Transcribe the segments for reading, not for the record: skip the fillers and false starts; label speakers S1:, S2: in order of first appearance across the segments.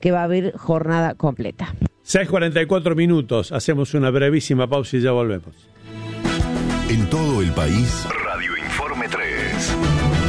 S1: que va a haber jornada completa.
S2: 6:44 minutos, hacemos una brevísima pausa y ya volvemos.
S3: En todo el país, Radio Informe 3.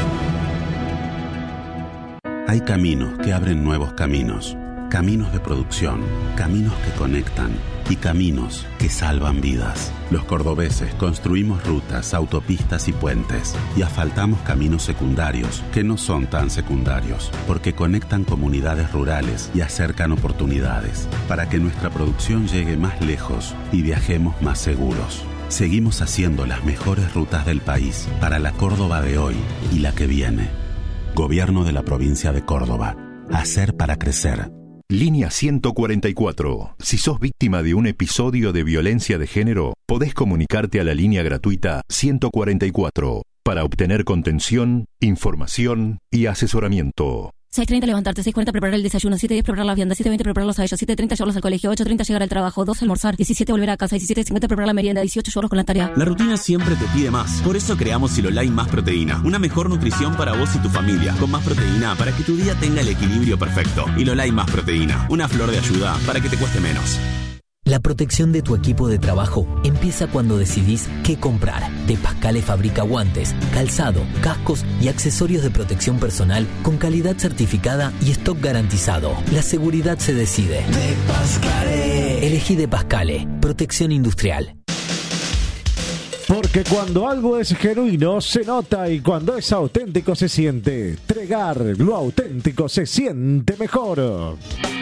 S4: Hay caminos que abren nuevos caminos, caminos de producción, caminos que conectan y caminos que salvan vidas. Los cordobeses construimos rutas, autopistas y puentes y asfaltamos caminos secundarios que no son tan secundarios porque conectan comunidades rurales y acercan oportunidades para que nuestra producción llegue más lejos y viajemos más seguros. Seguimos haciendo las mejores rutas del país para la Córdoba de hoy y la que viene. Gobierno de la provincia de Córdoba. Hacer para crecer.
S3: Línea 144. Si sos víctima de un episodio de violencia de género, podés comunicarte a la línea gratuita 144 para obtener contención, información y asesoramiento.
S5: 6:30 levantarte, 6:40 preparar el desayuno, 7:10 preparar las viandas, 7:20 prepararlos a ellos, 7:30 llevarlos al colegio, 8:30 llegar al trabajo, 12 almorzar, 17 volver a casa, 17:50 preparar la merienda, 18 llevarlos con la tarea.
S6: La rutina siempre te pide más. Por eso creamos Silolai Más Proteína. Una mejor nutrición para vos y tu familia. Con más proteína para que tu día tenga el equilibrio perfecto. Silolai Más Proteína. Una flor de ayuda para que te cueste menos.
S7: La protección de tu equipo de trabajo empieza cuando decidís qué comprar. De Pascale fabrica guantes, calzado, cascos y accesorios de protección personal con calidad certificada y stock garantizado. La seguridad se decide. De Pascale. Elegí De Pascale. Protección industrial.
S8: Porque cuando algo es genuino se nota y cuando es auténtico se siente. Tregar, lo auténtico se siente mejor.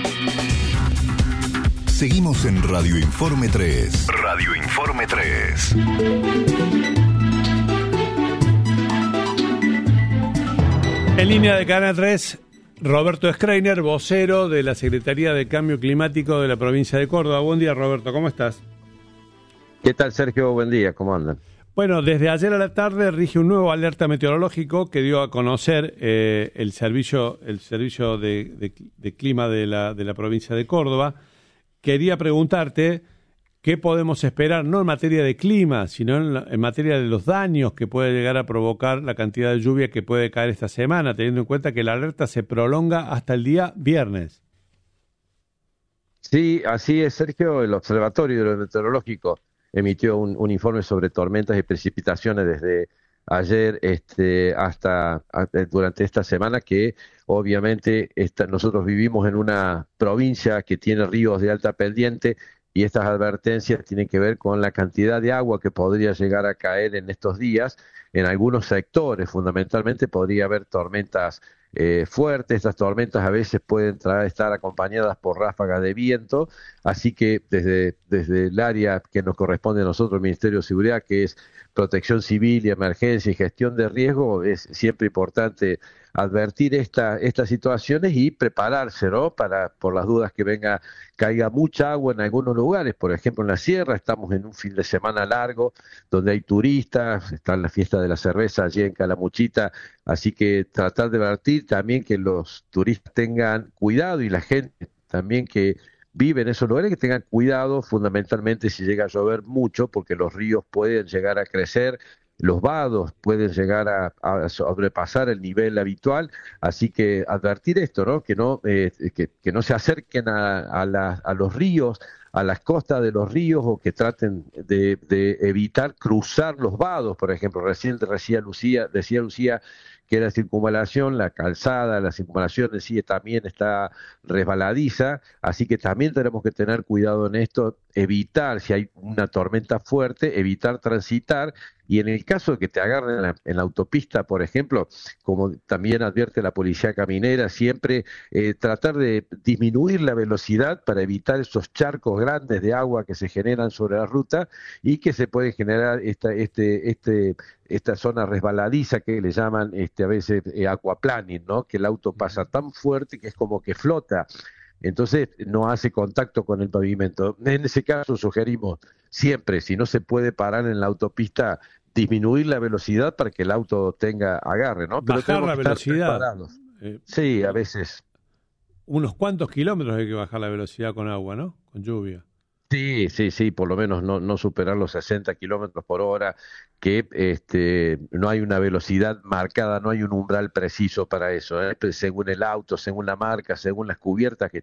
S3: Seguimos en Radio Informe 3. Radio Informe 3.
S2: En línea de Canal 3, Roberto Schreiner, vocero de la Secretaría de Cambio Climático de la provincia de Córdoba. Buen día, Roberto, ¿cómo estás?
S9: ¿Qué tal, Sergio? Buen día, ¿cómo andan?
S2: Bueno, desde ayer a la tarde rige un nuevo alerta meteorológico que dio a conocer el servicio de clima de la provincia de Córdoba. Quería preguntarte qué podemos esperar, no en materia de clima, sino en materia de los daños que puede llegar a provocar la cantidad de lluvia que puede caer esta semana, teniendo en cuenta que la alerta se prolonga hasta el día viernes.
S9: Sí, así es, Sergio. El Observatorio Meteorológico emitió un informe sobre tormentas y precipitaciones desde ayer hasta durante esta semana, que obviamente nosotros vivimos en una provincia que tiene ríos de alta pendiente y estas advertencias tienen que ver con la cantidad de agua que podría llegar a caer en estos días. En algunos sectores, fundamentalmente, podría haber tormentas fuertes. Estas tormentas a veces pueden estar acompañadas por ráfagas de viento, así que desde el área que nos corresponde a nosotros, el Ministerio de Seguridad, que es Protección Civil y Emergencia y Gestión de Riesgo, es siempre importante advertir estas situaciones y prepararse, ¿no? Por las dudas que caiga mucha agua en algunos lugares. Por ejemplo, en la sierra estamos en un fin de semana largo donde hay turistas, está la fiesta de la cerveza allí en Calamuchita, así que tratar de advertir también que los turistas tengan cuidado y la gente también que vive en esos lugares que tengan cuidado, fundamentalmente si llega a llover mucho, porque los ríos pueden llegar a crecer, los vados pueden llegar a sobrepasar el nivel habitual, así que advertir esto, ¿no? Que no se acerquen a los ríos, a las costas de los ríos, o que traten de evitar cruzar los vados. Por ejemplo, recién decía Lucía que la circunvalación, la calzada, la circunvalación en sí también está resbaladiza, así que también tenemos que tener cuidado en esto, evitar, si hay una tormenta fuerte, evitar transitar, y en el caso de que te agarren en la autopista, por ejemplo, como también advierte la policía caminera, siempre tratar de disminuir la velocidad para evitar esos charcos grandes de agua que se generan sobre la ruta y que se puede generar esta zona resbaladiza que le llaman a veces aquaplaning, ¿no? Que el auto pasa tan fuerte que es como que flota, entonces no hace contacto con el pavimento. En ese caso sugerimos siempre, si no se puede parar en la autopista, disminuir la velocidad para que el auto agarre, ¿no? Pero
S2: bajar la velocidad.
S9: Sí, a veces.
S2: Unos cuantos kilómetros hay que bajar la velocidad con agua, ¿no? Con lluvia.
S9: Sí, por lo menos no superar los 60 kilómetros por hora, que no hay una velocidad marcada, no hay un umbral preciso para eso, según el auto, según la marca, según las cubiertas que